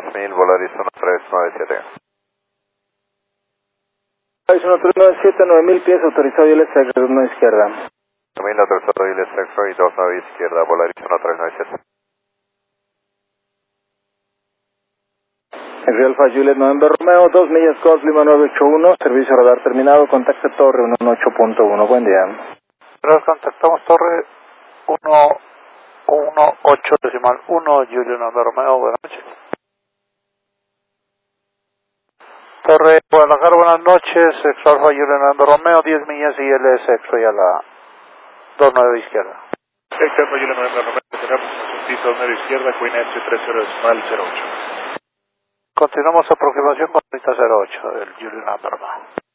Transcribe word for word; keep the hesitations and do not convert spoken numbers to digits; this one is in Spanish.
mil, Volaris uno tres nueve siete. Volaris uno tres nueve siete, nueve mil pies, autorizado y el extra, uno izquierda. nueve mil, autorizado y el extra, y dos nueve izquierda, Volaris uno tres nueve siete. Henry Alfa Juliet November Romeo, dos millas Golf Lima nueve ocho uno, servicio radar terminado, contacto torre uno ocho punto uno, buen día. Pero contactamos torre uno uno ocho decimal uno, Julio November Romeo, buenas noches. Torre Guadalajara, buenas noches, Exo Alfa Julio November Romeo, diez millas y L S Exo y a la dos nueve izquierda. Exo Alfa Julio November Romeo, tenemos un piso dos nueve izquierda, Queen H tres cero decimal cero ocho. Continuamos aproximación con cero ocho del Julio November Romeo.